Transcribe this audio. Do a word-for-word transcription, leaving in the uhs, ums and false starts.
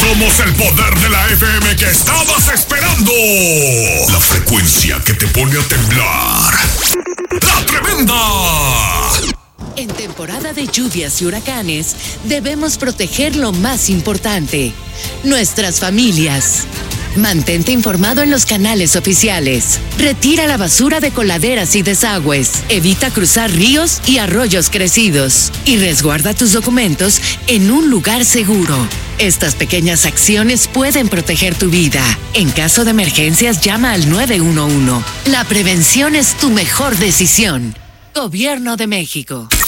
Somos el poder de la F M que estabas esperando. La frecuencia que te pone a temblar. ¡La Tremenda! En temporada de lluvias y huracanes, debemos proteger lo más importante: nuestras familias. Mantente informado en los canales oficiales. Retira la basura de coladeras y desagües. Evita cruzar ríos y arroyos crecidos. Y resguarda tus documentos en un lugar seguro. Estas pequeñas acciones pueden proteger tu vida. En caso de emergencias, llama al nueve uno uno. La prevención es tu mejor decisión. Gobierno de México.